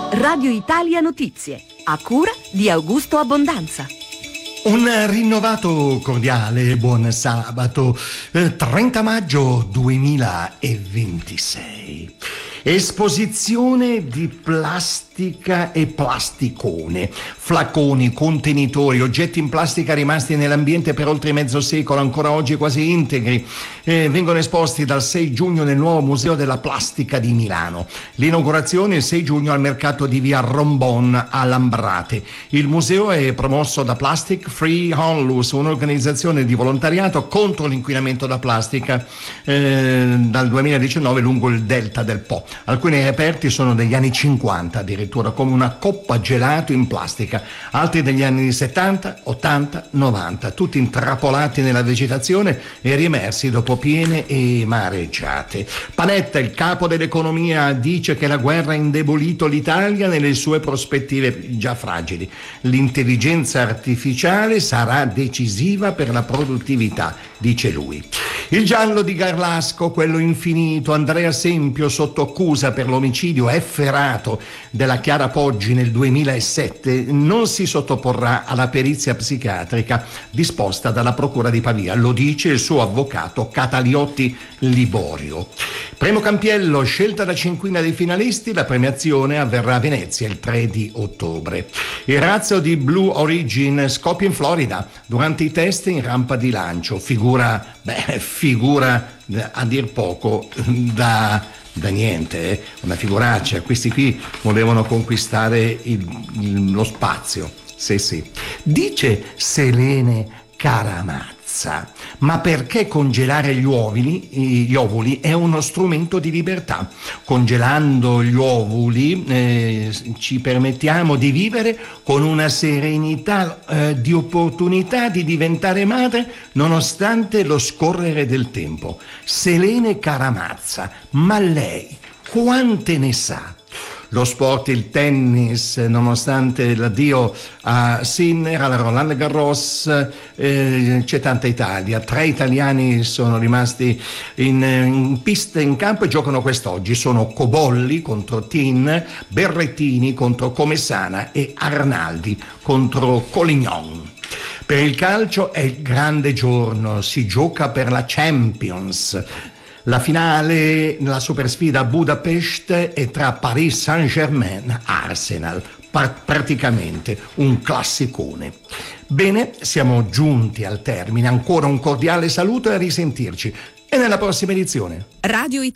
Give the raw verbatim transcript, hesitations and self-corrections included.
Radio Italia Notizie, a cura di Augusto Abbondanza. Un rinnovato cordiale buon sabato, eh, trenta maggio duemilaventisei. Esposizione di plastica e plasticone, flaconi, contenitori, oggetti in plastica rimasti nell'ambiente per oltre mezzo secolo, ancora oggi quasi integri, eh, vengono esposti dal sei giugno nel nuovo Museo della Plastica di Milano. L'inaugurazione il sei giugno al mercato di via Rombon a Lambrate. Il museo è promosso da Plastic Free Onlus, un'organizzazione di volontariato contro l'inquinamento da plastica, eh, dal duemiladiciannove lungo il delta del Po. Alcuni reperti sono degli anni cinquanta, addirittura, come una coppa gelato in plastica, altri degli anni settanta, ottanta, novanta, tutti intrappolati nella vegetazione e riemersi dopo piene e mareggiate. Panetta, il capo dell'economia, dice che la guerra ha indebolito l'Italia nelle sue prospettive già fragili. L'intelligenza artificiale sarà decisiva per la produttività, dice lui. Il giallo di Garlasco, quello infinito, Andrea Sempio sotto accusa per l'omicidio efferato della Chiara Poggi nel duemilasette, non si sottoporrà alla perizia psichiatrica disposta dalla Procura di Pavia, lo dice il suo avvocato Cataliotti Liborio. Premio Campiello, scelta da cinquina dei finalisti, la premiazione avverrà a Venezia il tre di ottobre. Il razzo di Blue Origin scoppia in Florida durante i test in rampa di lancio, figura, beh, figura a dir poco da, da niente, eh? Una figuraccia. Questi qui volevano conquistare il, il, lo spazio. Sì, sì. Dice Selene Caramazza: ma perché congelare gli ovuli, gli ovuli è uno strumento di libertà. Congelando gli ovuli eh, ci permettiamo di vivere con una serenità eh, di opportunità di diventare madre nonostante lo scorrere del tempo. Selene Caramazza, ma lei quante ne sa? Lo sport, il tennis, nonostante l'addio a Sinner, alla Roland Garros, eh, c'è tanta Italia. Tre italiani sono rimasti in, in pista, in campo, e giocano quest'oggi. Sono Cobolli contro Tin, Berrettini contro Comessana e Arnaldi contro Collignon. Per il calcio è il grande giorno, si gioca per la Champions. La finale, la supersfida a Budapest, è tra Paris Saint-Germain e Arsenal, par- praticamente un classicone. Bene, siamo giunti al termine, ancora un cordiale saluto e a risentirci. E nella prossima edizione. Radio Italia.